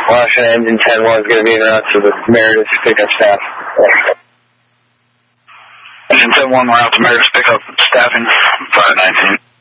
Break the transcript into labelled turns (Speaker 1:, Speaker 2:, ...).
Speaker 1: Washington Engine 10-1 is going to be announced to the Meredith pickup staff.
Speaker 2: Engine 10-1, we're out to Meredith pickup staffing, 519.